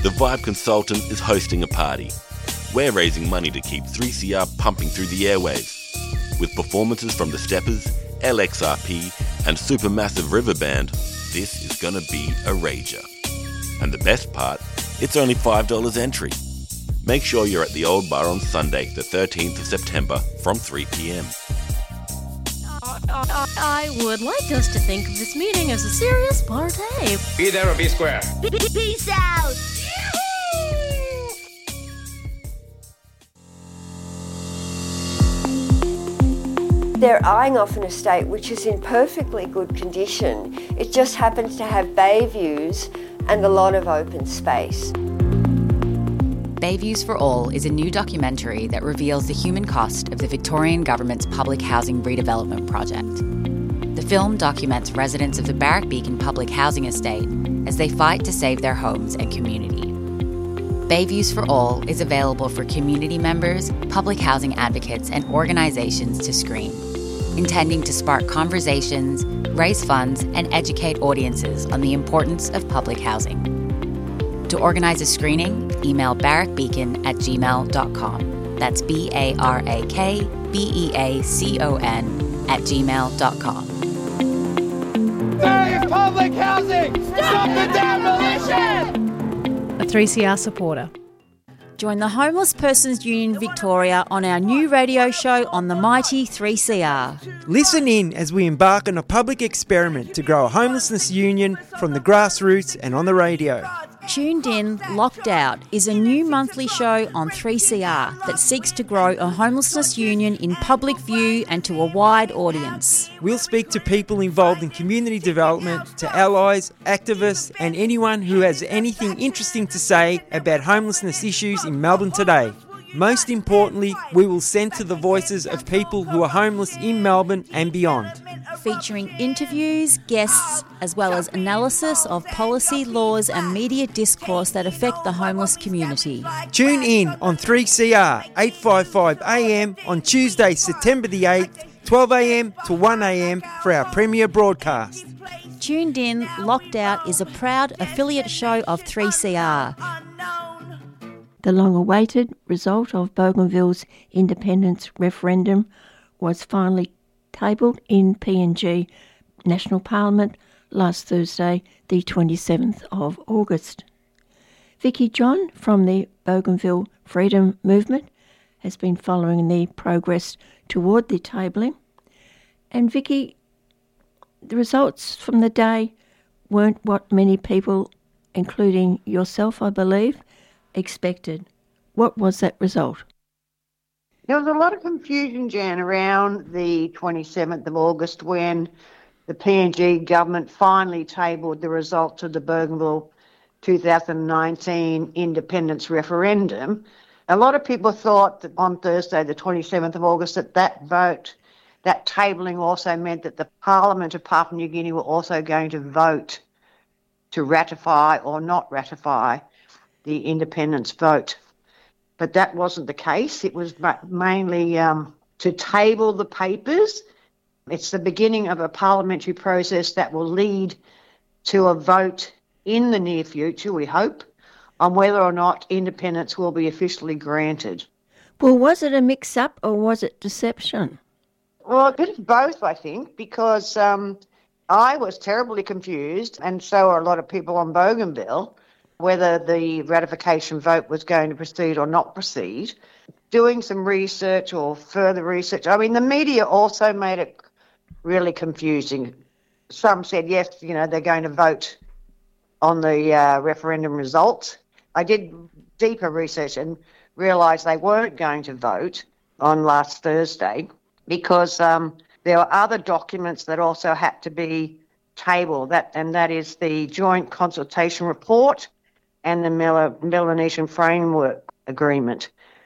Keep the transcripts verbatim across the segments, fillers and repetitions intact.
The Vibe Consultant is hosting a party. We're raising money to keep three C R pumping through the airwaves. With performances from The Steppers, L X R P and Supermassive River Band, this is gonna be a rager. And the best part, it's only five dollars entry. Make sure you're at the Old Bar on Sunday, the thirteenth of September from three p.m. I would like us to think of this meeting as a serious party. Be there or be square. Peace out! They're eyeing off an estate which is in perfectly good condition. It just happens to have bay views and a lot of open space. Bay Views for All is a new documentary that reveals the human cost of the Victorian Government's public housing redevelopment project. The film documents residents of the Barrack Beacon public housing estate as they fight to save their homes and community. Bay Views for All is available for community members, public housing advocates and organisations to screen, intending to spark conversations, raise funds and educate audiences on the importance of public housing. To organise a screening, email barrackbeacon at gmail dot com. That's B A R A K B E A C O N at gmail dot com. Save public housing! Stop the demolition! A three C R supporter. Join the Homeless Persons Union Victoria on our new radio show on the mighty three C R. Listen in as we embark on a public experiment to grow a homelessness union from the grassroots and on the radio. Tuned In, Locked Out is a new monthly show on three C R that seeks to grow a homelessness union in public view and to a wide audience. We'll speak to people involved in community development, to allies, activists and anyone who has anything interesting to say about homelessness issues in Melbourne today. Most importantly, we will centre the voices of people who are homeless in Melbourne and beyond. Featuring interviews, guests, as well as analysis of policy, laws and media discourse that affect the homeless community. Tune in on three C R, eight fifty-five a m on Tuesday, September the eighth, twelve a m to one a m for our premiere broadcast. Tuned In, Locked Out is a proud affiliate show of three C R. The long-awaited result of Bougainville's independence referendum was finally tabled in P N G National Parliament last Thursday, the twenty-seventh of August. Vicky John from the Bougainville Freedom Movement has been following the progress toward the tabling. And Vicky, the results from the day weren't what many people, including yourself, I believe, expected. What was that result? There was a lot of confusion, Jan, around the twenty-seventh of August when the P N G government finally tabled the results of the Bougainville two thousand nineteen independence referendum. A lot of people thought that on Thursday, the twenty-seventh of August, that that vote, that tabling also meant that the Parliament of Papua New Guinea were also going to vote to ratify or not ratify the independence vote. But that wasn't the case. It was mainly um, to table the papers. It's the beginning of a parliamentary process that will lead to a vote in the near future, we hope, on whether or not independence will be officially granted. Well, was it a mix-up or was it deception? Well, a bit of both, I think, because um, I was terribly confused, and so are a lot of people on Bougainville, whether the ratification vote was going to proceed or not proceed. Doing some research or further research. I mean, the media also made it really confusing. Some said, yes, you know, they're going to vote on the uh, referendum results. I did deeper research and realised they weren't going to vote on last Thursday because um, there were other documents that also had to be tabled, that, and that is the Joint Consultation Report and the Mel- Melanesian Framework Agreement.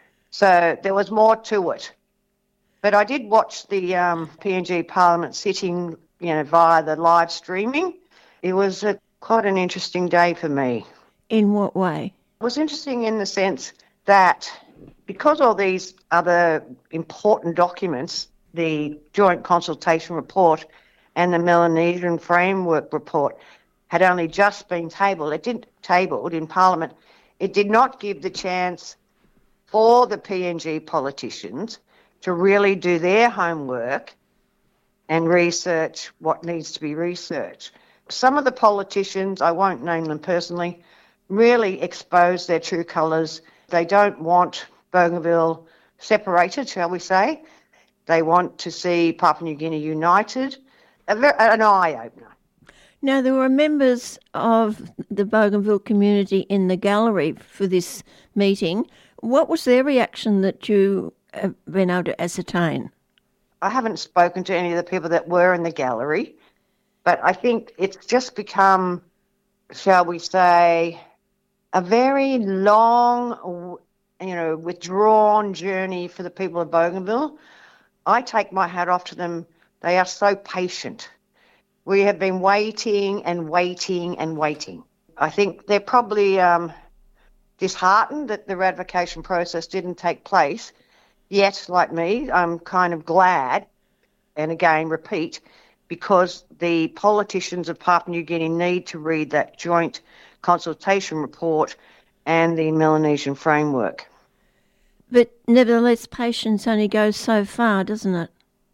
So there was more to it. But I did watch the um, P N G Parliament sitting, you know, via the live streaming. It was a, quite an interesting day for me. In what way? It was interesting in the sense that because all these other important documents, the Joint Consultation Report and the Melanesian Framework Report, had only just been tabled. It didn't tabled in Parliament. It did not give the chance for the P N G politicians to really do their homework and research what needs to be researched. Some of the politicians, I won't name them personally, really expose their true colours. They don't want Bougainville separated, shall we say. They want to see Papua New Guinea united. A ver- an eye-opener. Now, there were members of the Bougainville community in the gallery for this meeting. What was their reaction that you have been able to ascertain? I haven't spoken to any of the people that were in the gallery, but I think it's just become, shall we say, a very long, you know, withdrawn journey for the people of Bougainville. I take my hat off to them. They are so patient. We have been waiting and waiting and waiting. I think they're probably um, disheartened that the ratification process didn't take place. Yet, like me, I'm kind of glad, and again, repeat, because the politicians of Papua New Guinea need to read that joint consultation report and the Melanesian framework. But nevertheless, patience only goes so far, doesn't it?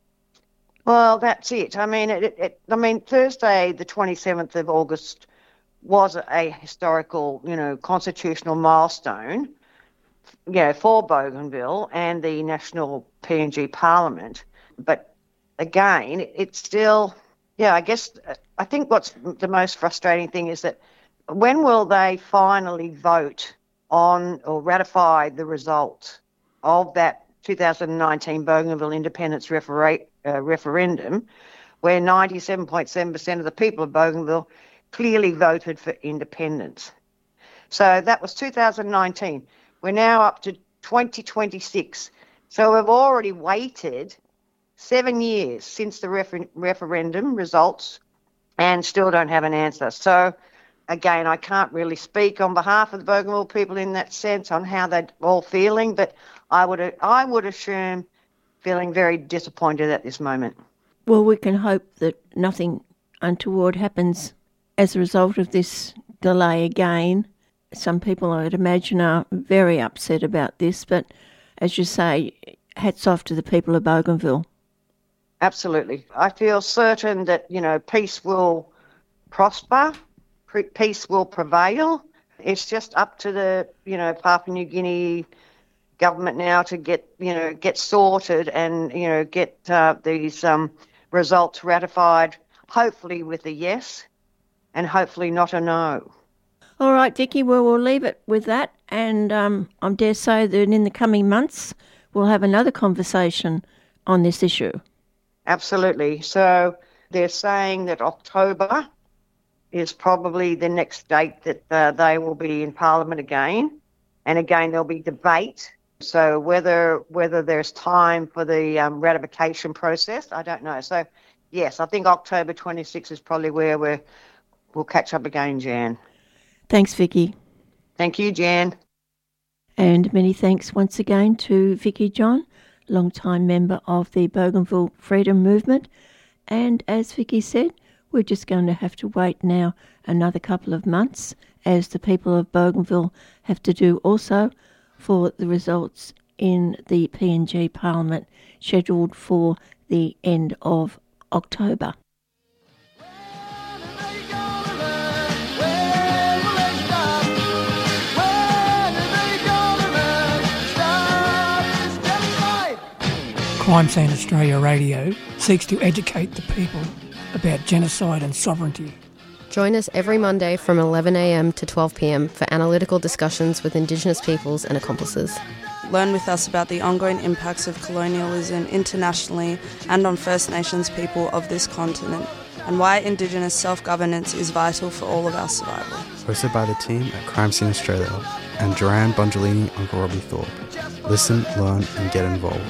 Well, that's it. I mean, it, it, I mean, Thursday, the twenty-seventh of August, was a historical, you know, constitutional milestone, you know, for Bougainville and the National P N G Parliament. But again, it's still, yeah, I guess, I think what's the most frustrating thing is that when will they finally vote on or ratify the result of that two thousand nineteen Bougainville independence refera- uh, referendum, where ninety-seven point seven percent of the people of Bougainville clearly voted for independence? So that was two thousand nineteen. We're now up to twenty twenty-six. So we've already waited seven years since the refer- referendum results and still don't have an answer. So, again, I can't really speak on behalf of the Bougainville people in that sense on how they're all feeling, but I would I would assume feeling very disappointed at this moment. Well, we can hope that nothing untoward happens as a result of this delay again. Some people, I would imagine, are very upset about this, but as you say, hats off to the people of Bougainville. Absolutely. I feel certain that, you know, peace will prosper, peace will prevail. It's just up to the, you know, Papua New Guinea government now to get, you know, get sorted and, you know, get uh, these um, results ratified, hopefully with a yes and hopefully not a no. All right, Vicky, well, we'll leave it with that, and um, I dare say that in the coming months we'll have another conversation on this issue. Absolutely. So they're saying that October is probably the next date that uh, they will be in Parliament again, and again there'll be debate. So whether whether there's time for the um, ratification process, I don't know. So, yes, I think October twenty-sixth is probably where we're, we'll catch up again, Jan. Thanks, Vicky. Thank you, Jan. And many thanks once again to Vicky John, long-time member of the Bougainville Freedom Movement. And as Vicky said, we're just going to have to wait now another couple of months, as the people of Bougainville have to do also, for the results in the P N G Parliament scheduled for the end of October. Crime Scene Australia Radio seeks to educate the people about genocide and sovereignty. Join us every Monday from eleven a m to twelve p m for analytical discussions with Indigenous peoples and accomplices. Learn with us about the ongoing impacts of colonialism internationally and on First Nations people of this continent, and why Indigenous self-governance is vital for all of our survival. Hosted by the team at Crime Scene Australia and Joanne Bongelini, Uncle Robbie Thorpe. Listen, learn and get involved.